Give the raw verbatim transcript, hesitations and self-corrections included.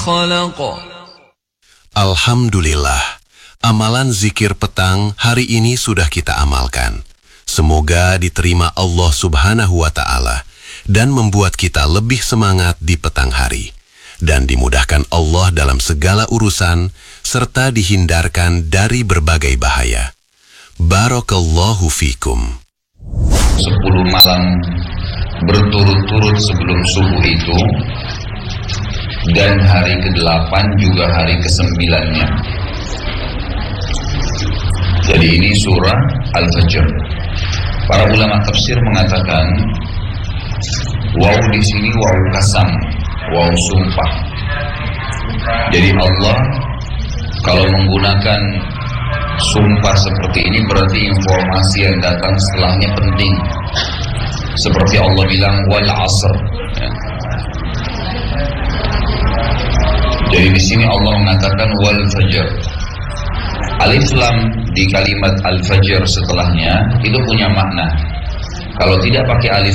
خلق. Alhamdulillah, amalan zikir petang hari ini sudah kita amalkan. Semoga diterima Allah Subhanahu wa Ta'ala dan membuat kita lebih semangat di petang hari, dan dimudahkan Allah dalam segala urusan serta dihindarkan dari berbagai bahaya. Barakallahu fikum. Sepuluh malam berturut-turut sebelum subuh itu, dan hari kedelapan juga hari kesembilannya. Jadi ini surah Al-Fajr. Para ulama tafsir mengatakan waw di sini waw kasam, waw sumpah. Jadi Allah kalau menggunakan sumpah seperti ini berarti informasi yang datang setelahnya penting. Seperti Allah bilang wal asr. Ya. Jadi di sini Allah mengatakan wal fajr. Alif lam di kalimat al fajr setelahnya itu punya makna. Kalau tidak pakai alif